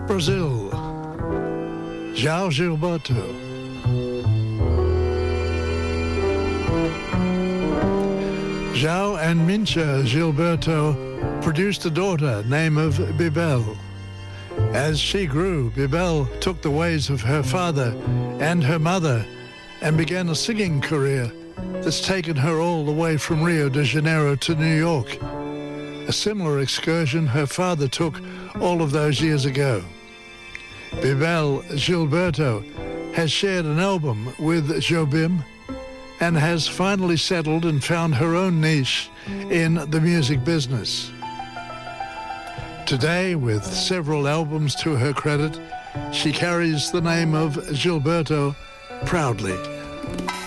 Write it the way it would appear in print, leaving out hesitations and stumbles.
Brazil, João Gilberto. João and Mincha Gilberto produced a daughter named Bebel. As she grew, Bebel took the ways of her father and her mother and began a singing career that's taken her all the way from Rio de Janeiro to New York. A similar excursion her father took all of those years ago. Bebel Gilberto has shared an album with Jobim and has finally settled and found her own niche in the music business. Today, with several albums to her credit, she carries the name of Gilberto proudly.